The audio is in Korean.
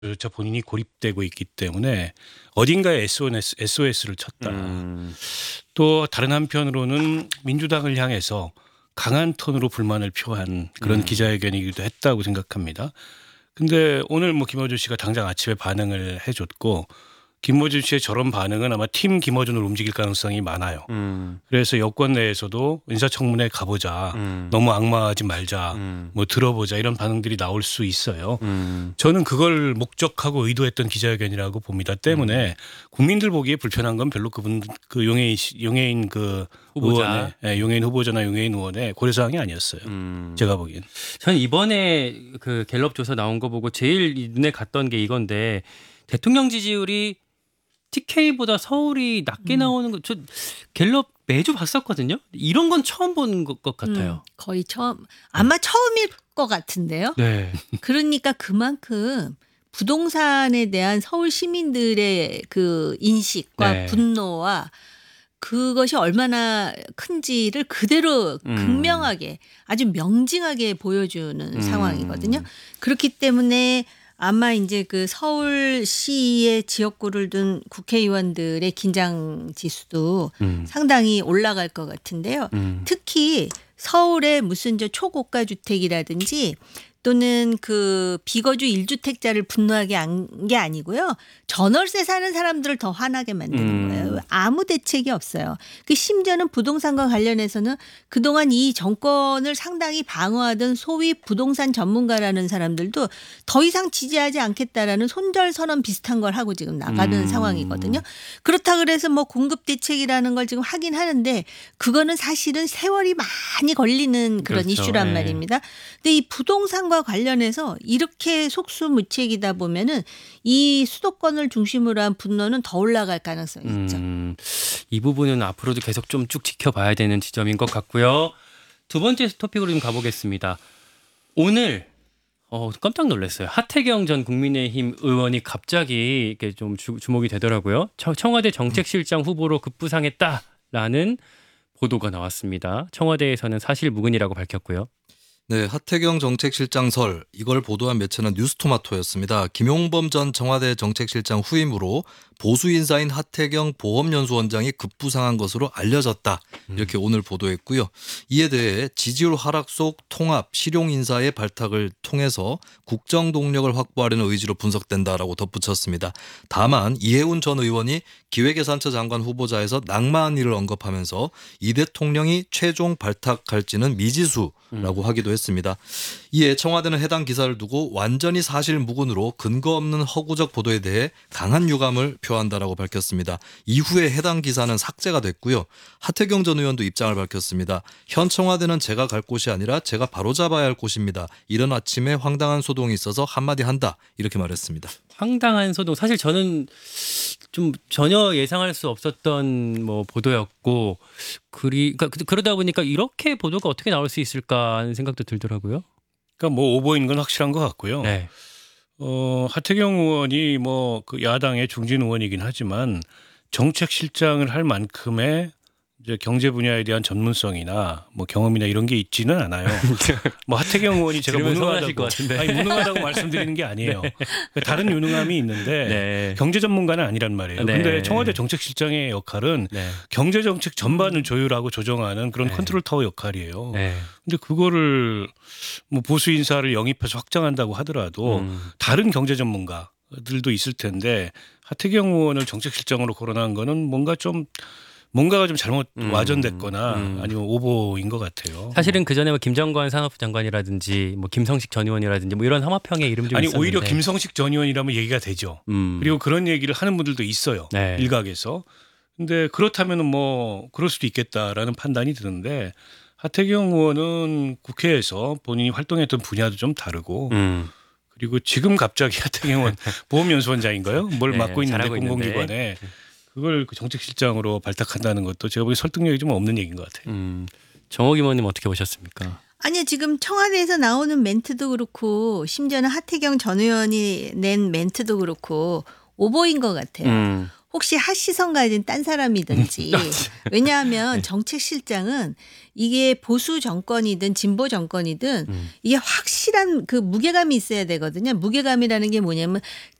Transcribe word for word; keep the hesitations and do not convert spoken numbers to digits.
자 본인이 고립되고 있기 때문에 어딘가에 에스오에스, 에스오에스를 쳤다. 음. 또 다른 한편으로는 민주당을 향해서 강한 톤으로 불만을 표한 그런 음. 기자회견이기도 했다고 생각합니다. 근데 오늘 뭐 김어준 씨가 당장 아침에 반응을 해줬고 김어준 씨의 저런 반응은 아마 팀 김어준으로 움직일 가능성이 많아요. 음. 그래서 여권 내에서도 인사청문회 가보자. 음. 너무 악마하지 말자. 음. 뭐 들어보자 이런 반응들이 나올 수 있어요. 음. 저는 그걸 목적하고 의도했던 기자회견이라고 봅니다. 때문에 음. 국민들 보기에 불편한 건 별로 그분 그 용해인 씨- 용해인 그 후보자. 의원의 예, 용해인 후보자나 용해인 의원의 고려사항이 아니었어요. 음. 제가 보기엔. 저는 이번에 그 갤럽 조사 나온 거 보고 제일 눈에 갔던 게 이건데 대통령 지지율이 티케이보다 서울이 낮게 음. 나오는 거 저 갤럽 매주 봤었거든요. 이런 건 처음 보는 것, 것 같아요. 음, 거의 처음 아마 처음일 것 같은데요. 네. 그러니까 그만큼 부동산에 대한 서울 시민들의 그 인식과 네. 분노와 그것이 얼마나 큰지를 그대로 음. 극명하게 아주 명징하게 보여주는 음. 상황이거든요. 그렇기 때문에 아마 이제 그 서울시의 지역구를 둔 국회의원들의 긴장 지수도 음. 상당히 올라갈 것 같은데요. 음. 특히 서울의 무슨 저 초고가 주택이라든지 또는 그 비거주 일 주택자를 분노하게 한 게 아니고요. 전월세 사는 사람들을 더 화나게 만드는 음. 거예요. 아무 대책이 없어요. 그 심지어는 부동산과 관련해서는 그동안 이 정권을 상당히 방어하던 소위 부동산 전문가라는 사람들도 더 이상 지지하지 않겠다라는 손절선언 비슷한 걸 하고 지금 나가는 음. 상황이거든요. 그렇다 그래서 뭐 공급 대책이라는 걸 지금 하긴 하는데 그거는 사실은 세월이 많이 걸리는 그런 그렇죠. 이슈란 네. 말입니다. 근데 이 부동산과 관련해서 이렇게 속수무책이다 보면은 이 수도권을 중심으로 한 분노는 더 올라갈 가능성이 있죠. 음. 이 부분은 앞으로도 계속 좀 쭉 지켜봐야 되는 지점인 것 같고요. 두 번째 토픽으로 좀 가보겠습니다. 오늘 어, 깜짝 놀랐어요. 하태경 전 국민의힘 의원이 갑자기 이렇게 좀 주, 주목이 되더라고요. 청- 청와대 정책실장 후보로 급부상했다라는 보도가 나왔습니다. 청와대에서는 사실무근이라고 밝혔고요. 네, 하태경 정책실장설 이걸 보도한 매체는 뉴스토마토였습니다. 김용범 전 청와대 정책실장 후임으로 보수 인사인 하태경 보험연수원장이 급부상한 것으로 알려졌다. 이렇게 음. 오늘 보도했고요. 이에 대해 지지율 하락 속 통합, 실용 인사의 발탁을 통해서 국정 동력을 확보하려는 의지로 분석된다라고 덧붙였습니다. 다만 이해운 전 의원이 기획예산처 장관 후보자에서 낙마한 일을 언급하면서 이 대통령이 최종 발탁할지는 미지수라고 하기도 했습니다. 이에 청와대는 해당 기사를 두고 완전히 사실무근으로 근거 없는 허구적 보도에 대해 강한 유감을 표한다라고 밝혔습니다. 이후에 해당 기사는 삭제가 됐고요. 하태경 전 의원도 입장을 밝혔습니다. 현 청와대는 제가 갈 곳이 아니라 제가 바로잡아야 할 곳입니다. 이런 아침에 황당한 소동이 있어서 한마디 한다 이렇게 말했습니다. 황당한 소동. 사실 저는 좀 전혀 예상할 수 없었던 뭐 보도였고, 그리 그러니까 그- 그러다 보니까 이렇게 보도가 어떻게 나올 수 있을까 하는 생각도 들더라고요. 그러니까 뭐 오보인 건 확실한 것 같고요. 네. 어, 하태경 의원이 뭐 그 야당의 중진 의원이긴 하지만 정책실장을 할 만큼의 이제 경제 분야에 대한 전문성이나 뭐 경험이나 이런 게 있지는 않아요. 뭐 하태경 의원이 제가 들으면 서운하실 것 무능하다고 같은데. 아니 무능하다고 말씀드리는 게 아니에요. 그러니까 다른 유능함이 있는데 네. 경제 전문가는 아니란 말이에요. 네. 근데 청와대 정책실장의 역할은 네. 경제 정책 전반을 조율하고 조정하는 그런 네. 컨트롤 타워 역할이에요. 네. 근데 그거를 뭐 보수 인사를 영입해서 확장한다고 하더라도 음. 다른 경제 전문가들도 있을 텐데 하태경 의원을 정책실장으로 거론한 거는 뭔가 좀 뭔가가 좀 잘못 음. 와전됐거나 음. 아니면 오보인 것 같아요. 사실은 그 전에 뭐 김정관 산업부 장관이라든지 뭐 김성식 전 의원이라든지 뭐 이런 하마평의 이름 좀 아니 있었는데. 오히려 김성식 전 의원이라면 얘기가 되죠. 음. 그리고 그런 얘기를 하는 분들도 있어요. 네. 일각에서. 근데 그렇다면은 뭐 그럴 수도 있겠다라는 판단이 드는데 하태경 의원은 국회에서 본인이 활동했던 분야도 좀 다르고 음. 그리고 지금 갑자기 하태경 의원 보험연수원장인가요? 뭘 네, 맡고 있는데 잘하고 있는데. 공공기관에 그걸 그 정책실장으로 발탁한다는 것도 제가 보기엔 설득력이 좀 없는 얘기인 것 같아요. 음. 정옥 이모님 어떻게 보셨습니까? 아니요, 지금 청와대에서 나오는 멘트도 그렇고 심지어는 하태경 전 의원이 낸 멘트도 그렇고 오보인 것 같아요. 음. 혹시 핫시선 가진 딴 사람이든지 왜냐하면 정책실장은 이게 보수 정권이든 진보 정권이든 음. 이게 확실한 그 무게감이 있어야 되거든요. 무게감이라는 게 뭐냐면